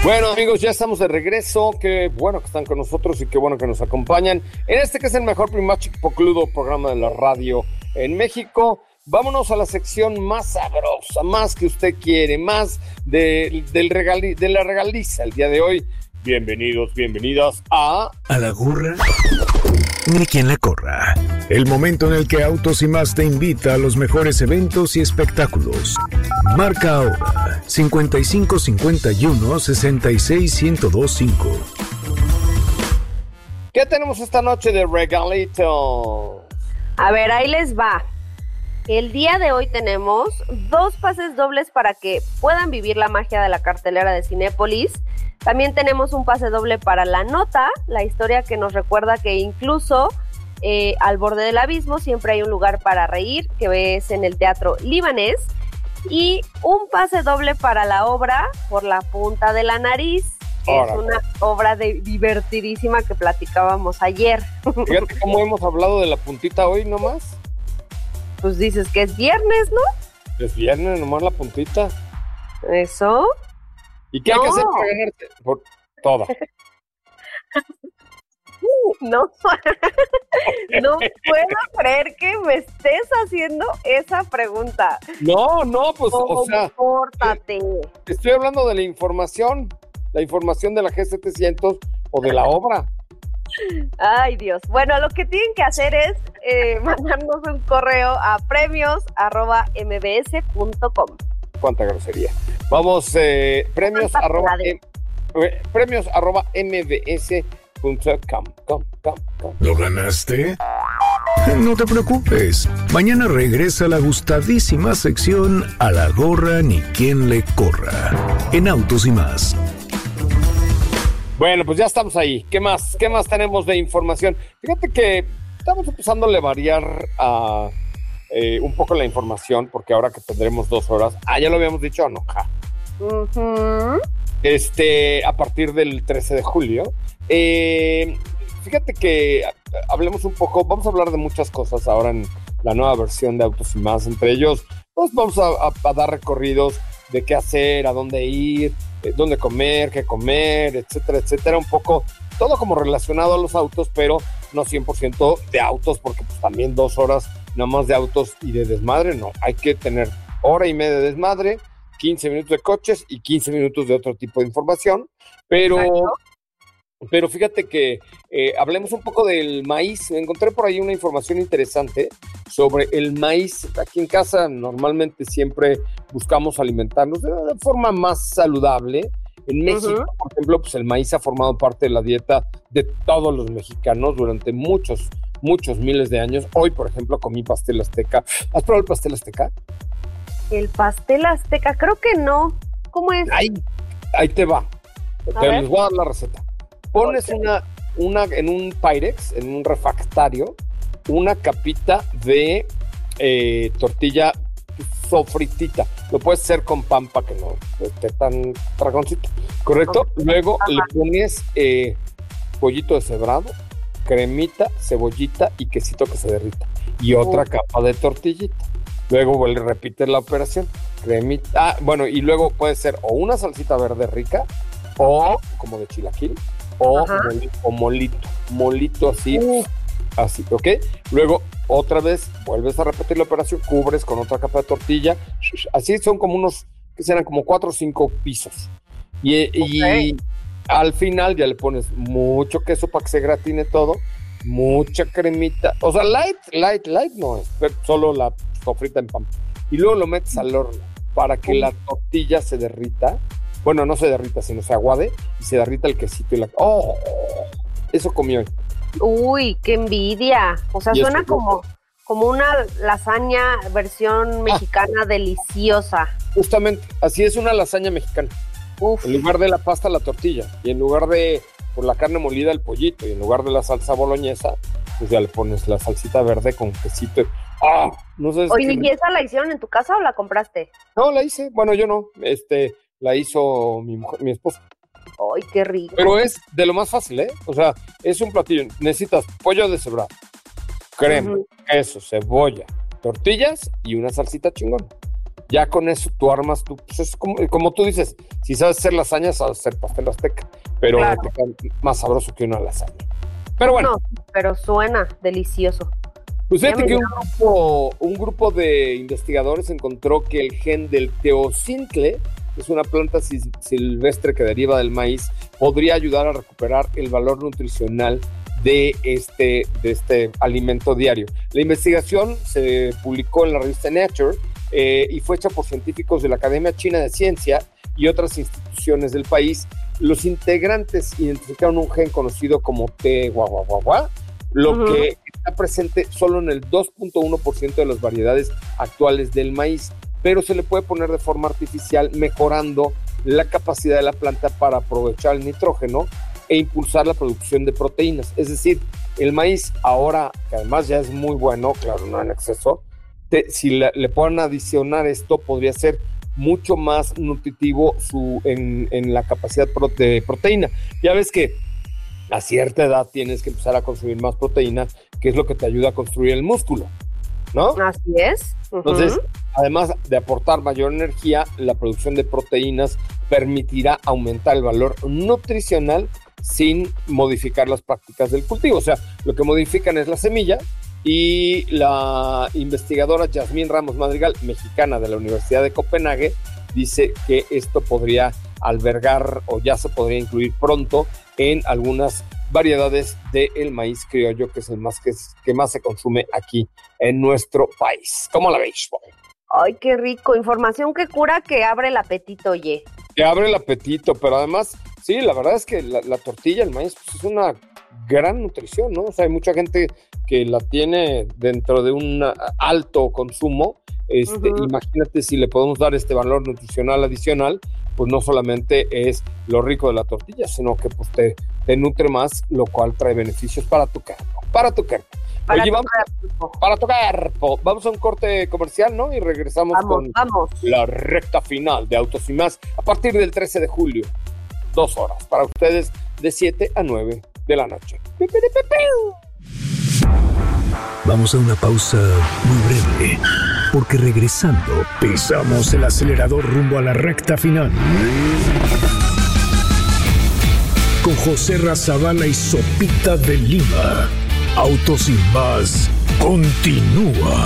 Bueno, amigos, ya estamos de regreso. Qué bueno que están con nosotros y qué bueno que nos acompañan en este que es el mejor primachipocludo programa de la radio en México. Vámonos a la sección más sabrosa, más que usted quiere, más de la regaliza el día de hoy. Bienvenidos, bienvenidas a la gorra ni quien la corra. El momento en el que Autos y Más te invita a los mejores eventos y espectáculos. Marca ahora 5551 661025. ¿Qué tenemos esta noche de regalitos? A ver, ahí les va. El día de hoy tenemos 2 pases dobles para que puedan vivir la magia de la cartelera de Cinépolis. También tenemos un pase doble para La Nota, la historia que nos recuerda que incluso al borde del abismo siempre hay un lugar para reír, que es en el Teatro Libanés. Y un pase doble para la obra Por la punta de la nariz, que es una obra divertidísima que platicábamos ayer. Fíjate cómo hemos hablado de la puntita hoy nomás. Pues dices que es viernes, ¿no? Es viernes nomás la puntita. ¿Eso? ¿Y qué hay que hacer para ganarte? Por toda. No, no puedo creer que me estés haciendo esa pregunta. No, pues, o sea, compórtate. Estoy hablando de la información de la G700 o de la obra. Ay, Dios. Bueno, lo que tienen que hacer es mandarnos un correo a premios@mbs.com. Cuánta grosería. Vamos, premios@mbs.com. ¿Lo ganaste? No te preocupes. Mañana regresa la gustadísima sección A la gorra ni quien le corra. En Autos y Más. Bueno, pues ya estamos ahí. ¿Qué más tenemos de información? Fíjate que estamos empezando a variar un poco la información, porque ahora que tendremos 2 horas, ya lo habíamos dicho, ¿no? Uh-huh. A partir del 13 de julio. Fíjate que hablemos un poco, vamos a hablar de muchas cosas ahora en la nueva versión de Autos y Más. Entre ellos, pues vamos a dar recorridos de qué hacer, a dónde ir, dónde comer, qué comer, etcétera, etcétera. Un poco todo como relacionado a los autos, pero no 100% de autos, porque pues también 2 horas nada más de autos y de desmadre, no. Hay que tener 1:30 de desmadre, 15 minutos de coches y 15 minutos de otro tipo de información. Pero fíjate que hablemos un poco del maíz. Encontré por ahí una información interesante sobre el maíz. Aquí en casa normalmente siempre buscamos alimentarnos de forma más saludable. En México, por ejemplo, pues el maíz ha formado parte de la dieta de todos los mexicanos durante muchos miles de años. Hoy, por ejemplo, comí pastel azteca. ¿Has probado el pastel azteca? El pastel azteca, creo que no. ¿Cómo es? Ahí te va. Les voy a dar la receta. Pones una en un Pyrex, en un refractario, una capita de tortilla sofritita. Lo puedes hacer con pan para que no esté tan dragoncito, ¿correcto? Okay. Luego le pones pollito deshebrado, cremita, cebollita y quesito que se derrita. Y otra capa de tortillita. Luego repites la operación. Cremita. Y luego puede ser o una salsita verde rica, o como de chilaquil, o molito así, así, ¿ok? Luego otra vez vuelves a repetir la operación, cubres con otra capa de tortilla, así son como unos, que serán como 4 o 5 pisos. Y al final ya le pones mucho queso para que se gratine todo, mucha cremita, o sea, light no es, pero solo la sofrita en pan. Y luego lo metes al horno para que la tortilla se derrita. Bueno, no se derrita, sino se aguade y se derrita el quesito y ¡oh! Eso comí hoy. Uy, qué envidia. O sea, suena como una lasaña versión mexicana deliciosa. Justamente, así es una lasaña mexicana. Uf. En lugar de la pasta, la tortilla. Y en lugar de la carne molida, el pollito. Y en lugar de la salsa boloñesa, pues ya le pones la salsita verde con quesito. ¡Ah! No sé. Oye, ¿y esa la hicieron en tu casa o la compraste? No, la hice. Bueno, yo no. La hizo mi esposa. ¡Ay, qué rico! Pero es de lo más fácil, ¿eh? O sea, es un platillo. Necesitas pollo deshebrado, crema, queso, cebolla, tortillas y una salsita chingona. Ya con eso tú armas, pues es como tú dices, si sabes hacer lasaña, sabes hacer pastel azteca, pero Claro. te queda más sabroso que una lasaña. Pero bueno. No, pero suena delicioso. Pues fíjate Ya me que un grupo de investigadores encontró que el gen del teocintle, que es una planta silvestre que deriva del maíz, podría ayudar a recuperar el valor nutricional de este alimento diario. La investigación se publicó en la revista Nature y fue hecha por científicos de la Academia China de Ciencia y otras instituciones del país. Los integrantes identificaron un gen conocido como T-guaguaguaguá, lo que está presente solo en el 2.1% de las variedades actuales del maíz, pero se le puede poner de forma artificial, mejorando la capacidad de la planta para aprovechar el nitrógeno e impulsar la producción de proteínas. Es decir, el maíz ahora, que además ya es muy bueno, claro, no en exceso, si le pueden adicionar esto, podría ser mucho más nutritivo en la capacidad de proteína. Ya ves que a cierta edad tienes que empezar a consumir más proteína, que es lo que te ayuda a construir el músculo, ¿no? Así es. Entonces, además de aportar mayor energía, la producción de proteínas permitirá aumentar el valor nutricional sin modificar las prácticas del cultivo. O sea, lo que modifican es la semilla, y la investigadora Yasmín Ramos Madrigal, mexicana de la Universidad de Copenhague, dice que esto podría albergar o ya se podría incluir pronto en algunas variedades del maíz criollo, que es el que más se consume aquí en nuestro país. ¿Cómo la veis? Ay, qué rico. Información que cura, que abre el apetito, oye. Que abre el apetito, pero además, sí, la verdad es que la tortilla, el maíz, pues es una gran nutrición, ¿no? O sea, hay mucha gente que la tiene dentro de un alto consumo. Imagínate si le podemos dar este valor nutricional adicional, pues no solamente es lo rico de la tortilla, sino que pues te nutre más, lo cual trae beneficios para tu cuerpo. Para tu cuerpo. Para tu cuerpo. Vamos a un corte comercial, ¿no? Y regresamos con la recta final de Autos y Más a partir del 13 de julio. 2 horas para ustedes de 7 a 9 de la noche. Vamos a una pausa muy breve, porque regresando pisamos el acelerador rumbo a la recta final. Con José Razabala y Sopita de Lima. Autos y Más continúa.